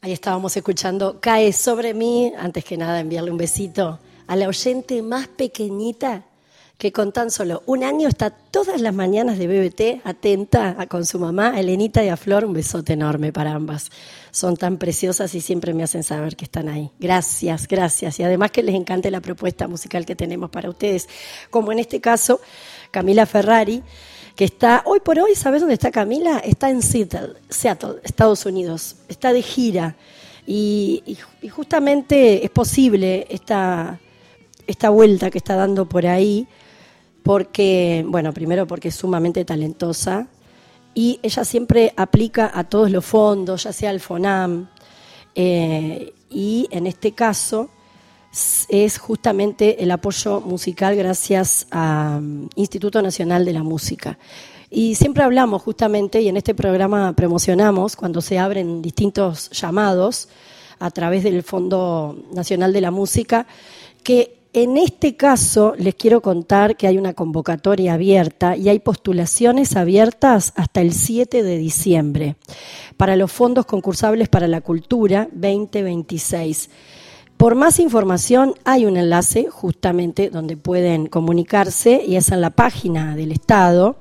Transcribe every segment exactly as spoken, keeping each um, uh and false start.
Ahí estábamos escuchando Cae sobre mí. Antes que nada, enviarle un besito a la oyente más pequeñita que con tan solo un año está todas las mañanas de B B T atenta a, con su mamá, a Elenita y a Flor. Un besote enorme para ambas. Son tan preciosas y siempre me hacen saber que están ahí. Gracias, gracias. Y además que les encante la propuesta musical que tenemos para ustedes. Como en este caso, Camila Ferrari, que está, hoy por hoy, ¿sabes dónde está Camila? Está en Seattle, Seattle, Estados Unidos. Está de gira. Y, y, y justamente es posible esta, esta vuelta que está dando por ahí, porque, bueno, primero porque es sumamente talentosa y ella siempre aplica a todos los fondos, ya sea el FONAM, eh, y en este caso es justamente el apoyo musical gracias al Instituto Nacional de la Música. Y siempre hablamos justamente, y en este programa promocionamos, cuando se abren distintos llamados a través del Fondo Nacional de la Música, que en este caso les quiero contar que hay una convocatoria abierta y hay postulaciones abiertas hasta el siete de diciembre para los fondos concursables para la cultura veinte veintiséis. Por más información hay un enlace justamente donde pueden comunicarse y es en la página del Estado.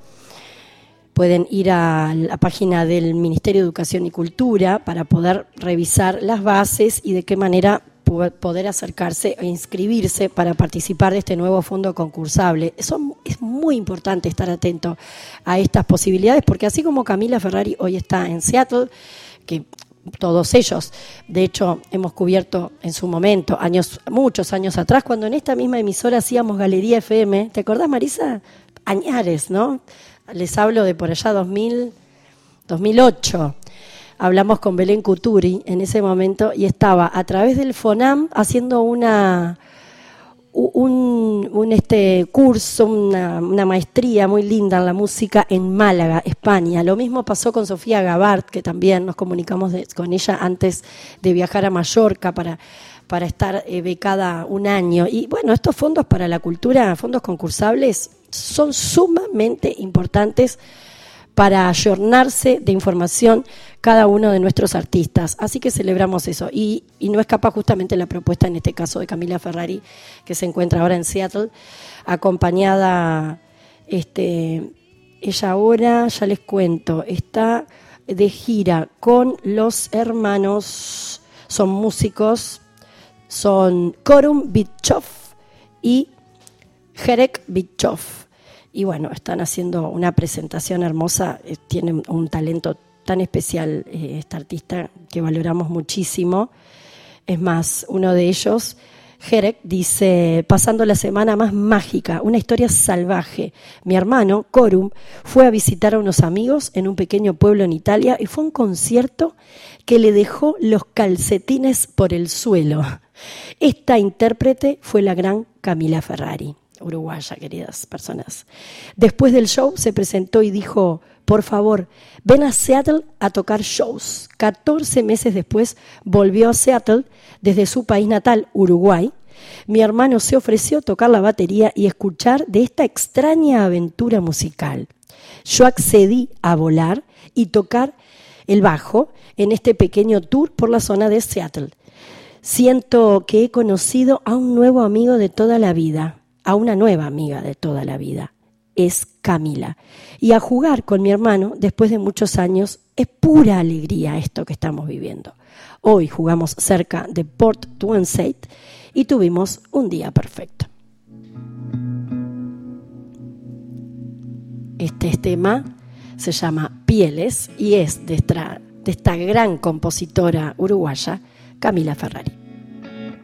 Pueden ir a la página del Ministerio de Educación y Cultura para poder revisar las bases y de qué manera poder acercarse e inscribirse para participar de este nuevo fondo concursable. Eso es muy importante estar atento a estas posibilidades, porque así como Camila Ferrari hoy está en Seattle, que todos ellos, de hecho, hemos cubierto en su momento, años, muchos años atrás, cuando en esta misma emisora hacíamos Galería F M, ¿te acordás, Marisa? Añares, ¿no? Les hablo de por allá dos mil, dos mil ocho. Hablamos con Belén Cuturi en ese momento y estaba a través del FONAM haciendo una un, un este curso, una, una maestría muy linda en la música en Málaga, España. Lo mismo pasó con Sofía Gabart, que también nos comunicamos de, con ella antes de viajar a Mallorca para, para estar eh, becada un año. Y bueno, estos fondos para la cultura, fondos concursables, son sumamente importantes para ayornarse de información cada uno de nuestros artistas. Así que celebramos eso. Y, y no escapa justamente la propuesta, en este caso, de Camila Ferrari, que se encuentra ahora en Seattle, acompañada, este, ella ahora, ya les cuento, está de gira con los hermanos, son músicos, son Corum Bitchoff y Jerek Bitchoff. Y bueno, están haciendo una presentación hermosa, eh, tienen un talento tan especial eh, esta artista que valoramos muchísimo. Es más, uno de ellos, Jerek, dice: pasando la semana más mágica, una historia salvaje. Mi hermano, Corum, fue a visitar a unos amigos en un pequeño pueblo en Italia y fue un concierto que le dejó los calcetines por el suelo. Esta intérprete fue la gran Camila Ferrari. Uruguaya, queridas personas. Después del show se presentó y dijo: por favor, ven a Seattle a tocar shows. catorce meses después volvió a Seattle desde su país natal, Uruguay. Mi hermano se ofreció a tocar la batería y escuchar de esta extraña aventura musical. Yo accedí a volar y tocar el bajo en este pequeño tour por la zona de Seattle. Siento que he conocido a un nuevo amigo de toda la vida. A una nueva amiga de toda la vida, es Camila. Y a jugar con mi hermano después de muchos años es pura alegría esto que estamos viviendo. Hoy jugamos cerca de Port Townsend y tuvimos un día perfecto. Este tema se llama Pieles y es de esta, de esta gran compositora uruguaya, Camila Ferrari.